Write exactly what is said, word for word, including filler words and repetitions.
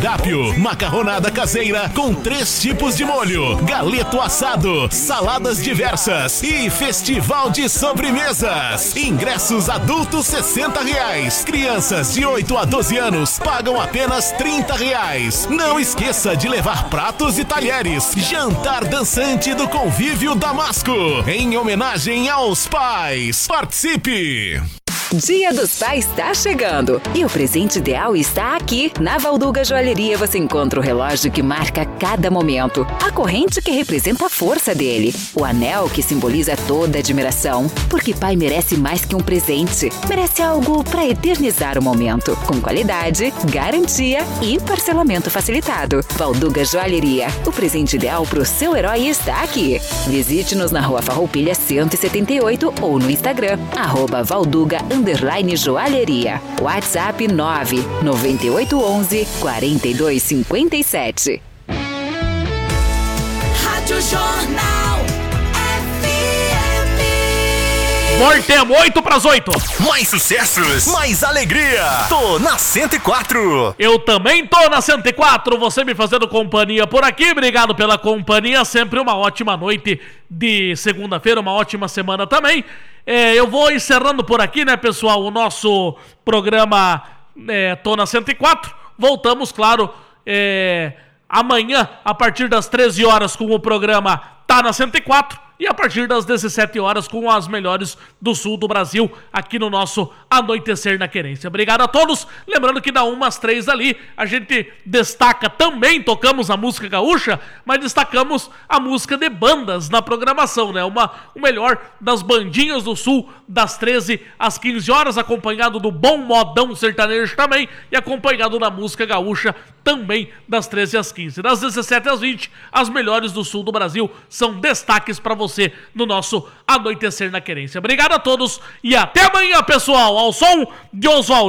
Dápio, macarronada caseira com três tipos de molho, galeto assado, saladas diversas e festival de sobremesas. Ingressos adultos sessenta reais. Crianças de oito a doze anos pagam apenas trinta reais. Não esqueça de levar pratos e talheres. Jantar dançante do Convívio Damasco, em homenagem aos pais. Participe! Dia dos Pais está chegando e o presente ideal está aqui. Na Valduga Joalheria você encontra o relógio que marca cada momento, a corrente que representa a força dele, o anel que simboliza toda a admiração, porque pai merece mais que um presente, merece algo para eternizar o momento, com qualidade, garantia e parcelamento facilitado. Valduga Joalheria, o presente ideal para o seu herói está aqui. Visite-nos na Rua Farroupilha cento e setenta e oito ou no Instagram, arroba Valduga Underline Joalheria. WhatsApp nove nove oito um um quatro dois cinco sete. Rádio Jornal F M. Mortemo, oito para as oito. Mais sucessos, mais alegria. Tô na cento e quatro. Eu também tô na cento e quatro. Você me fazendo companhia por aqui. Obrigado pela companhia. Sempre uma ótima noite de segunda-feira, uma ótima semana também. É, eu vou encerrando por aqui, né, pessoal, o nosso programa é, Tô na cento e quatro. Voltamos, claro, é, amanhã, a partir das treze horas, com o programa Tá na cento e quatro. E a partir das dezessete horas com as melhores do sul do Brasil, aqui no nosso Anoitecer na Querência. Obrigado a todos. Lembrando que da uma às três ali, a gente destaca também, tocamos a música gaúcha, mas destacamos a música de bandas na programação, né? Uma, o melhor das bandinhas do sul, das treze às quinze horas, acompanhado do bom modão sertanejo também, e acompanhado da música gaúcha também das treze às quinze. Das dezessete às vinte, as melhores do sul do Brasil são destaques para você no nosso Anoitecer na Querência. Obrigado a todos e até amanhã, pessoal, ao som de Oswaldo.